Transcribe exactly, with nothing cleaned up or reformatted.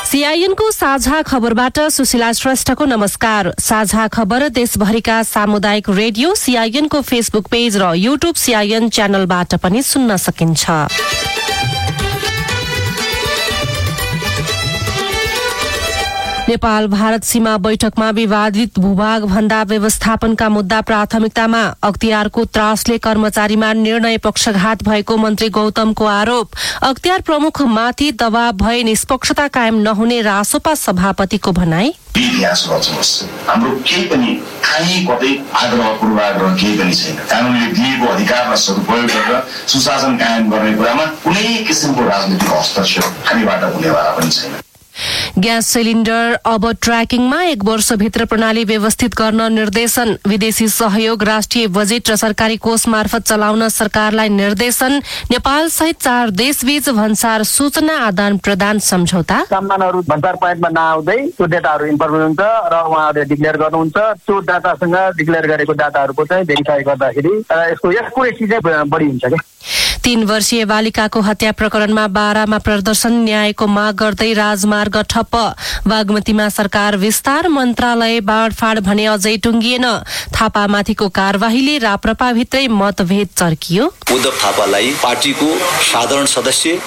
सीआईएनको साझा खबरबाट सुशीला श्रेष्ठको नमस्कार। साझा खबर देशभरिका सामुदायिक रेडियो सीआईएनको फेसबुक पेज र युट्युब सीआईएन च्यानलबाट पनि सुन्न सकिन्छ। नेपाल भारत सीमा बैठकमा विवादित भूभाग भन्दा व्यवस्थापनका मुद्दा प्राथमिकतामा। अख्तियारको त्रासले कर्मचारीमा निर्णय पक्षघात भएको मन्त्री गौतमको आरोप। अख्तियार प्रमुखमाथि दबाव भए निष्पक्षता कायम नहुने रासोपा सभापतिको भनाई। इतिहास रच्नुहोस्, हाम्रो केही पनि कहीँ कतै आग्रह पूर्वाग्रह केही पनि छैन। कानूनले दिएको अधिकारलाई सदुपयोग गरेर सुशासन कायम गर्ने कुरामा कुनै किसिमको राजनीतिक हस्तक्षेप हामीबाट हुनेवाला पनि छैन। ग्यास सिलिन्डर अब ट्र्याकिङमा एक वर्षभित्र प्रणाली व्यवस्थित गर्न निर्देशन। विदेशी सहयोग, राष्ट्रिय बजेट र सरकारी कोष मार्फत चलाउन सरकारलाई निर्देशन। नेपाल सहित चार देशबीच भन्सार सूचना आदान प्रदान सम्झौता। सामानहरू भन्सार पोइन्टमा नआउँदै त्यो डाटाहरू इन्फर्मेसन हुन्छ र उहाँहरूले डिक्लेयर गर्नुहुन्छ। त्यो डाटासँग डिक्लेयर गरेको डाटाहरूको चाहिँ भेरिफाई गर्दाखेरि यसको एक्युरेसी चाहिँ बढी हुन्छ क्या। तीन वर्षीय बालिकाको हत्या प्रकरणमा बाह्रमा प्रदर्शन, न्यायको माग गर्दै राजमार्ग ठप्प। बागमतीमा सरकार विस्तार, मन्त्रालय बाँडफाँड भने अझै टुङ्गिएन। थापामाथिको कार्यवाहीले राप्रपाभित्रै मतभेद चर्कियो। उद्धव थापालाई पार्टीको साधारण सदस्य